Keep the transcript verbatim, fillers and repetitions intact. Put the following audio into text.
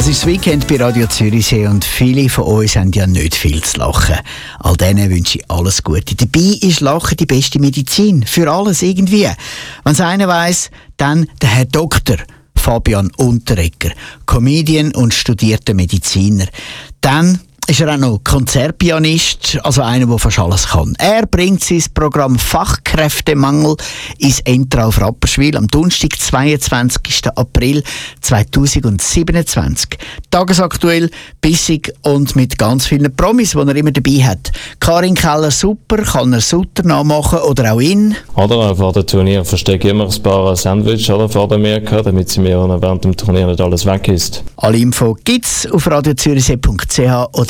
Es ist das Weekend bei Radio Zürichsee und viele von uns haben ja nicht viel zu lachen. All denen wünsche ich alles Gute. Dabei ist Lachen die beste Medizin. Für alles irgendwie. Wenn es einer weiss, dann der Herr Doktor Fabian Unterreger, Comedian und studierter Mediziner. Dann ist er auch noch Konzertpianist, also einer, der fast alles kann. Er bringt sein Programm Fachkräftemangel ins Entra auf Rapperswil am Donnerstag, zweiundzwanzigsten April zweitausendsiebenundzwanzig. Tagesaktuell, bissig und mit ganz vielen Promis, die er immer dabei hat. Karin Keller super, kann er Sutter nachmachen oder auch ihn. Oder vor dem Turnier verstecke ich immer ein paar Sandwich oder, vor der Mirka, damit sie mir während dem Turnier nicht alles weg ist. Alle Info gibt's auf radio zürichsee punkt c h oder